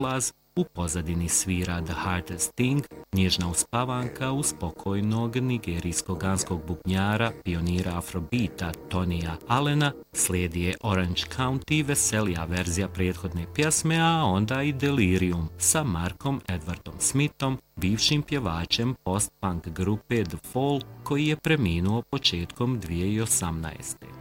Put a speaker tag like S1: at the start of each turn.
S1: ulaz, u pozadini svira The Hardest Thing, nježna uspavanka uz pokojnog nigerijsko-ganskog bubnjara, pionira afrobeata Tonija Allena, slijedi je Orange County, veselija verzija prethodne pjesme, a onda i Delirium sa Markom Edwardom Smithom, bivšim pjevačem post-punk grupe The Fall, koji je preminuo početkom 2018.